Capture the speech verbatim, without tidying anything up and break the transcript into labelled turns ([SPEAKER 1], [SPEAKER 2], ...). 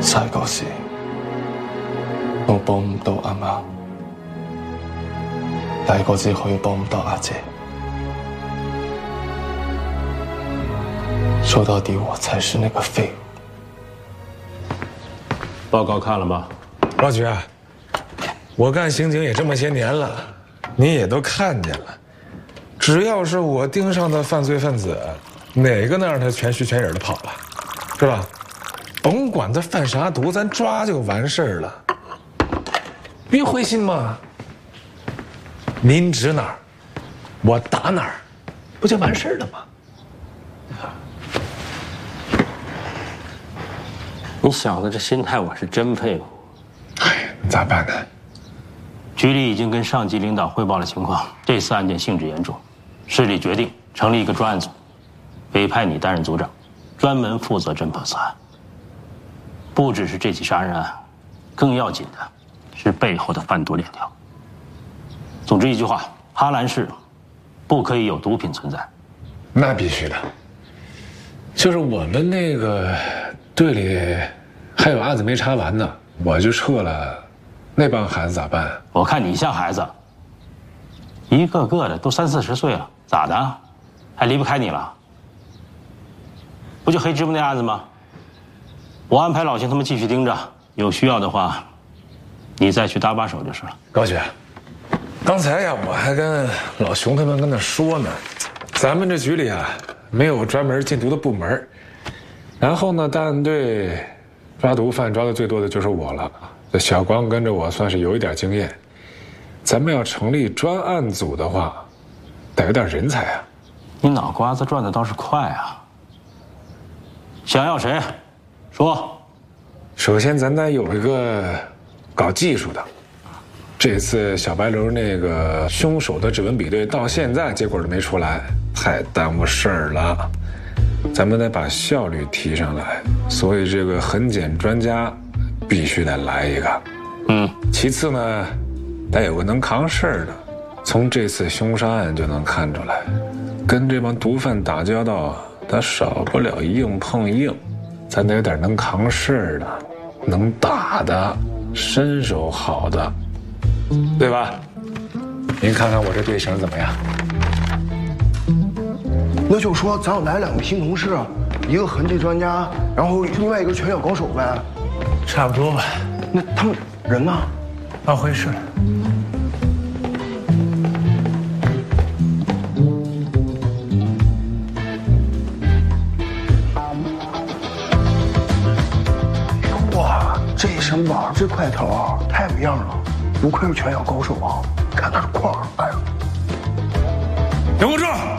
[SPEAKER 1] 細個時，我幫唔到阿媽，大個之後又幫唔到阿姐，說到底我才是那個廢物。
[SPEAKER 2] 報告看了嗎？
[SPEAKER 3] 老局，我干刑警也這麼些年了，你也都看見了。只要是我盯上的犯罪分子，哪個能讓他全虛全影的跑了，是吧？甭管他贩啥毒，咱抓就完事儿了。別灰心嘛，您指哪儿，我打哪儿，不就完事儿了嗎？
[SPEAKER 2] 你小子这心态我是真佩服。
[SPEAKER 3] 哎，咋办呢？
[SPEAKER 2] 局里已经跟上级领导汇报了情况，这次案件性质严重，市里决定成立一个专案组，委派你担任组长，专门负责侦破此案。不只是这起杀人案，更要紧的是背后的贩毒链条。总之一句话，哈兰市不可以有毒品存在。
[SPEAKER 3] 那必须的。就是我们那个队里还有案子没查完呢，我就撤了，那帮孩子咋办？
[SPEAKER 2] 我看你像孩子，一个个的都三四十岁了，咋的？还离不开你了？不就黑芝麻那案子吗？我安排老邢他们继续盯着，有需要的话，你再去搭把手就是了。
[SPEAKER 3] 高局，刚才呀，我还跟老熊他们跟那说呢，咱们这局里啊，没有专门禁毒的部门，然后呢，档案队抓毒贩抓的最多的就是我了，这小光跟着我算是有一点经验。咱们要成立专案组的话，得有点人才啊。
[SPEAKER 2] 你脑瓜子转的倒是快啊！想要谁？说。
[SPEAKER 3] 首先，咱得有一个搞技术的。这次小白楼那个凶手的指纹比对到现在结果都没出来，太耽误事儿了。咱们得把效率提上来，所以这个痕检专家必须得来一个。
[SPEAKER 2] 嗯。
[SPEAKER 3] 其次呢，得有个能扛事儿的。从这次凶杀案就能看出来，跟这帮毒贩打交道，他少不了硬碰硬。咱得有点能扛事儿的，能打的，身手好的，对吧？您看看我这队形怎么样？
[SPEAKER 4] 那就说咱要来两个新同事，一个痕迹专家，然后另外一个拳脚高手呗。
[SPEAKER 5] 差不多吧。
[SPEAKER 4] 那他们人呢？
[SPEAKER 5] 按回事。
[SPEAKER 4] 哇，这身板，这块头，太有样了，不愧是拳脚高手啊！看他的块儿，哎呀！
[SPEAKER 3] 给我住！